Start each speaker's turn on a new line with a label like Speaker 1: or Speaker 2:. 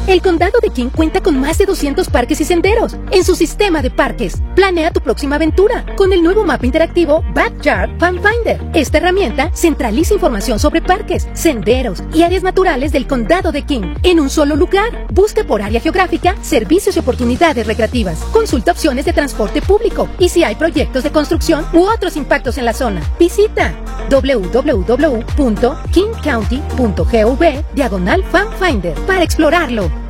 Speaker 1: El condado de King cuenta con más de 200 parques y senderos en su sistema de parques. Planea tu próxima aventura con el nuevo mapa interactivo Backyard Fan Finder. Esta herramienta centraliza información sobre parques, senderos y áreas naturales del condado de King en un solo lugar. Busca por área geográfica, servicios y oportunidades recreativas. Consulta opciones de transporte público y si hay proyectos de construcción u otros impactos en la zona. Visita www.kingcounty.gov/fanfinder para explorarlo.